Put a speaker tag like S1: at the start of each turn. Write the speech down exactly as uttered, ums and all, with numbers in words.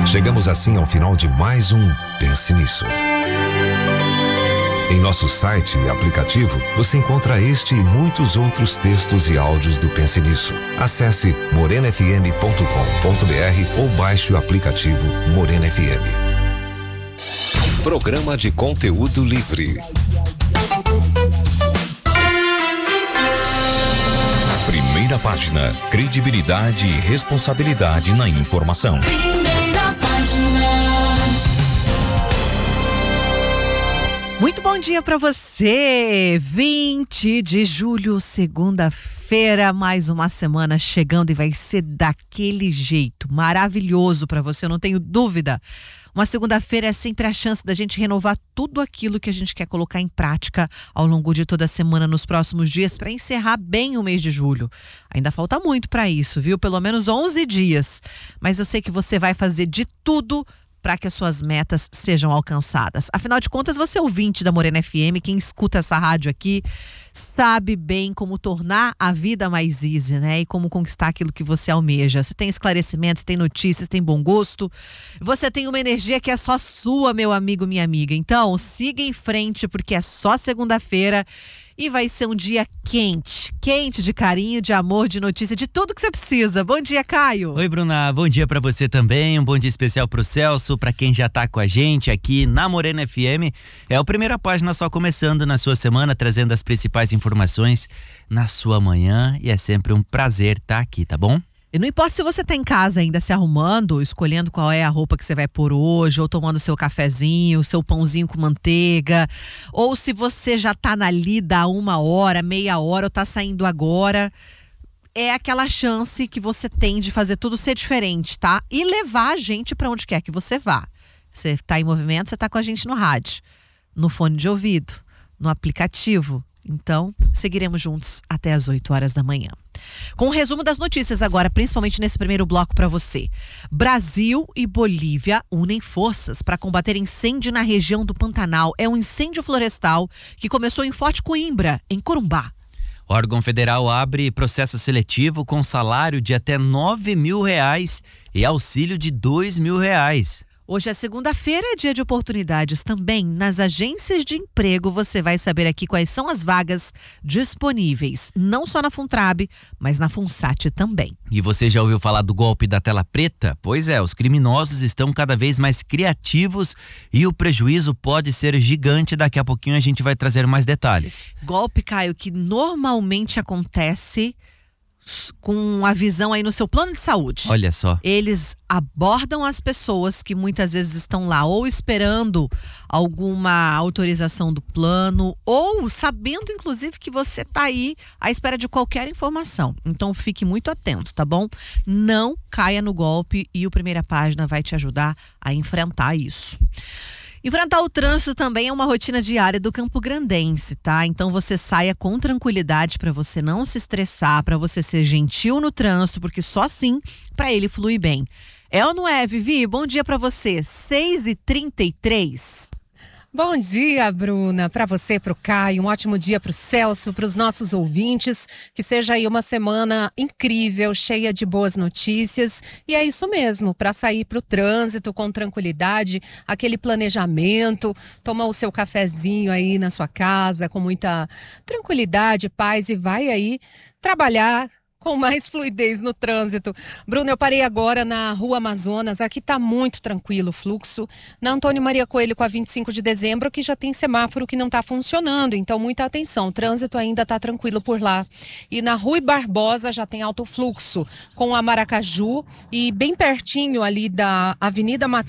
S1: Chegamos assim ao final de mais um Pense Nisso. Em nosso site e aplicativo, você encontra este e muitos outros textos e áudios do Pense Nisso. Acesse morena f m ponto com ponto b r ou baixe o aplicativo Morena F M. Programa de conteúdo livre. Primeira página, credibilidade e responsabilidade na informação.
S2: Primeira página.
S3: Muito bom dia para você, vinte de julho, segunda-feira, mais uma semana chegando e vai ser daquele jeito, maravilhoso para você, eu não tenho dúvida. Uma segunda-feira é sempre a chance da gente renovar tudo aquilo que a gente quer colocar em prática ao longo de toda a semana, nos próximos dias, para encerrar bem o mês de julho. Ainda falta muito para isso, viu? Pelo menos onze dias, mas eu sei que você vai fazer de tudo para que as suas metas sejam alcançadas. Afinal de contas, você é ouvinte da Morena F M, quem escuta essa rádio aqui sabe bem como tornar a vida mais easy, né? E como conquistar aquilo que você almeja. Você tem esclarecimentos, tem notícias, tem bom gosto. Você tem uma energia que é só sua, meu amigo, minha amiga. Então, siga em frente, porque é só segunda-feira e vai ser um dia quente. Quente de carinho, de amor, de notícia, de tudo que você precisa. Bom dia, Caio.
S4: Oi, Bruna. Bom dia pra você também. Um bom dia especial pro Celso, pra quem já tá com a gente aqui na Morena F M. É a primeira página só começando na sua semana, trazendo as principais informações na sua manhã. E é sempre um prazer estar aqui, tá bom?
S3: E não importa se você tá em casa ainda se arrumando, escolhendo qual é a roupa que você vai pôr hoje, ou tomando seu cafezinho, seu pãozinho com manteiga, ou se você já tá na lida há uma hora, meia hora, ou tá saindo agora, é aquela chance que você tem de fazer tudo ser diferente, tá? E levar a gente pra onde quer que você vá. Você tá em movimento, você tá com a gente no rádio, no fone de ouvido, no aplicativo. Então, seguiremos juntos até as oito horas da manhã. Com um resumo das notícias agora, principalmente nesse primeiro bloco para você. Brasil e Bolívia unem forças para combater incêndio na região do Pantanal. É um incêndio florestal que começou em Forte Coimbra, em Corumbá.
S4: O órgão federal abre processo seletivo com salário de até nove mil reais e auxílio de dois mil reais.
S3: Hoje é segunda-feira, é dia de oportunidades também. Nas agências de emprego, você vai saber aqui quais são as vagas disponíveis. Não só na Funtrab, mas na Funsat também.
S4: E você já ouviu falar do golpe da tela preta? Pois é, os criminosos estão cada vez mais criativos e o prejuízo pode ser gigante. Daqui a pouquinho a gente vai trazer mais detalhes.
S3: Golpe, Caio, que normalmente acontece com a visão aí no seu plano de saúde.
S4: Olha só.
S3: Eles abordam as pessoas que muitas vezes estão lá ou esperando alguma autorização do plano ou sabendo inclusive que você está aí à espera de qualquer informação. Então fique muito atento, tá bom? Não caia no golpe e o Primeira Página vai te ajudar a enfrentar isso. Enfrentar o trânsito também é uma rotina diária do Campo Grandense, tá? Então você saia com tranquilidade para você não se estressar, para você ser gentil no trânsito, porque só assim para ele fluir bem. É ou não é, Vivi? Bom dia para você. seis e trinta e três.
S5: Bom dia, Bruna, para você, para o Caio, um ótimo dia para o Celso, para os nossos ouvintes, que seja aí uma semana incrível, cheia de boas notícias, e é isso mesmo, para sair para o trânsito com tranquilidade, aquele planejamento, tomar o seu cafezinho aí na sua casa com muita tranquilidade, paz e vai aí trabalhar com mais fluidez no trânsito. Bruno, eu parei agora na Rua Amazonas, aqui está muito tranquilo o fluxo. Na Antônio Maria Coelho com a vinte e cinco de dezembro, que já tem semáforo que não está funcionando, então muita atenção, o trânsito ainda está tranquilo por lá. E na Rui Barbosa já tem alto fluxo, com a Maracaju e bem pertinho ali da Avenida Mato